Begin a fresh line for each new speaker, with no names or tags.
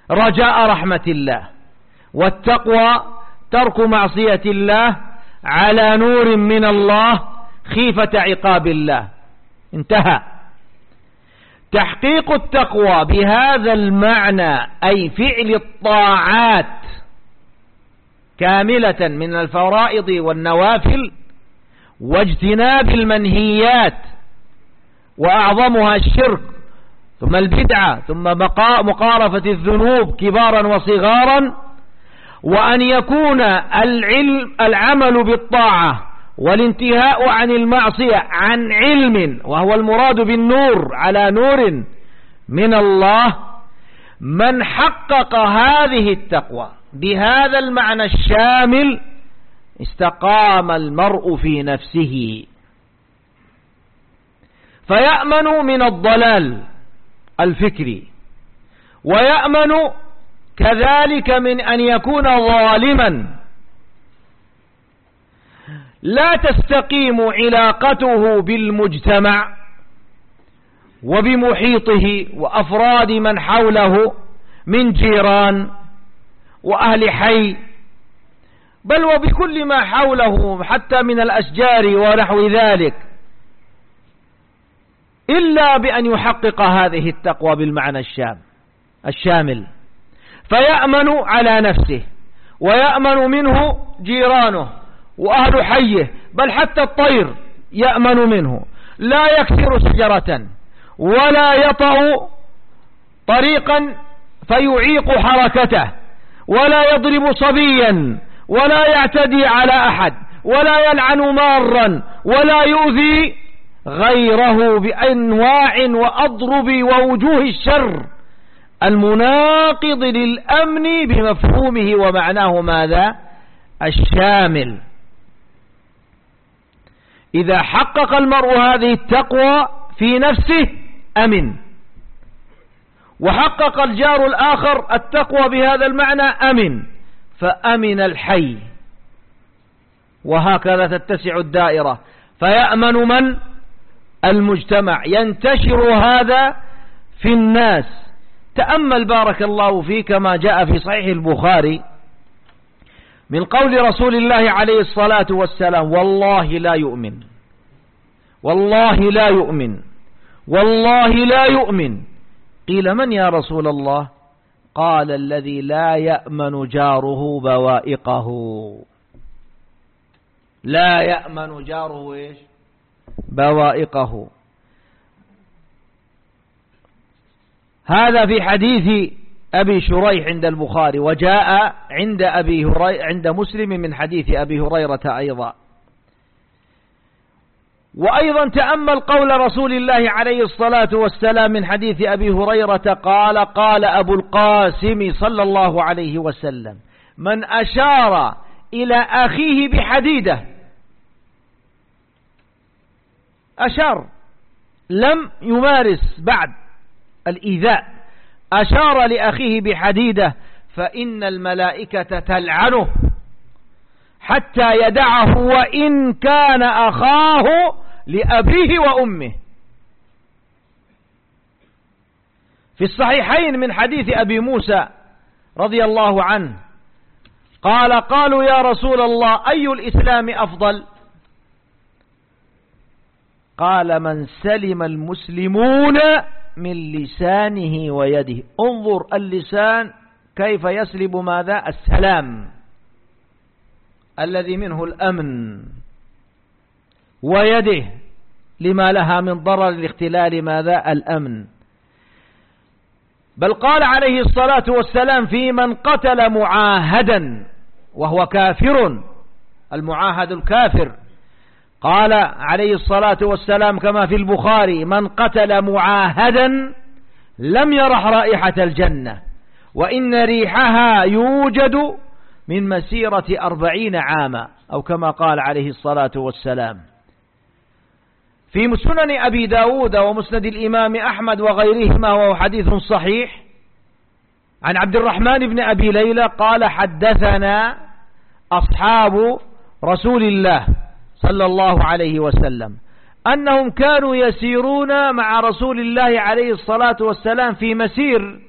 رجاء رحمة الله، والتقوى ترك معصية الله على نور من الله خيفة عقاب الله. انتهى. تحقيق التقوى بهذا المعنى أي فعل الطاعات كاملة من الفرائض والنوافل واجتناب المنهيات، وأعظمها الشرك ثم البدعة ثم مقارفة الذنوب كبارا وصغارا، وأن يكون العمل بالطاعة والانتهاء عن المعصية عن علم، وهو المراد بالنور على نور من الله. من حقق هذه التقوى بهذا المعنى الشامل استقام المرء في نفسه، فيأمن من الضلال الفكري، ويأمن كذلك من أن يكون ظالما لا تستقيم علاقته بالمجتمع وبمحيطه وأفراد من حوله من جيران وأهل حي، بل وبكل ما حوله حتى من الأشجار ونحو ذلك، إلا بأن يحقق هذه التقوى بالمعنى الشامل، فيأمن على نفسه ويأمن منه جيرانه وأهل حيه، بل حتى الطير يأمن منه، لا يكسر شجرة ولا يطأ طريقا فيعيق حركته، ولا يضرب صبيا، ولا يعتدي على أحد، ولا يلعن مارا، ولا يؤذي غيره بأنواع وأضرب ووجوه الشر المناقض للأمن بمفهومه ومعناه ماذا؟ الشامل. إذا حقق المرء هذه التقوى في نفسه أمن، وحقق الجار الآخر التقوى بهذا المعنى أمن، فأمن الحي، وهكذا تتسع الدائرة، فيأمن من؟ المجتمع، ينتشر هذا في الناس. تأمل بارك الله فيك ما جاء في صحيح البخاري من قول رسول الله عليه الصلاة والسلام: والله لا يؤمن، والله لا يؤمن، والله لا يؤمن. قيل: من يا رسول الله؟ قال: الذي لا يأمن جاره بوائقه. لا يأمن جاره إيش؟ بوائقه. هذا في حديث أبي شريح عند البخاري، وجاء عند مسلم من حديث أبي هريرة أيضا. وأيضا تأمل قول رسول الله عليه الصلاة والسلام من حديث أبي هريرة قال: قال أبو القاسم صلى الله عليه وسلم: من أشار إلى أخيه بحديدة، أشار لم يمارس بعد الإيذاء، أشار لأخيه بحديدة، فإن الملائكة تلعنه حتى يدعه وإن كان أخاه لأبيه وأمه. في الصحيحين من حديث أبي موسى رضي الله عنه قال: قالوا يا رسول الله أي الإسلام أفضل؟ قال: من سلم المسلمون من لسانه ويده. انظر اللسان كيف يسلب ماذا؟ السلام الذي منه الأمن، ويده لما لها من ضرر الاختلال ماذا؟ الأمن. بل قال عليه الصلاة والسلام في من قتل معاهدا وهو كافر، المعاهد الكافر، قال عليه الصلاة والسلام كما في البخاري: من قتل معاهدا لم يرح رائحة الجنة، وإن ريحها يوجد من مسيرة 40 عاما، أو كما قال عليه الصلاة والسلام. في سنن أبي داود ومسند الإمام أحمد وغيرهما، وهو حديث صحيح، عن عبد الرحمن بن أبي ليلى قال: حدثنا أصحاب رسول الله صلى الله عليه وسلم أنهم كانوا يسيرون مع رسول الله عليه الصلاة والسلام في مسير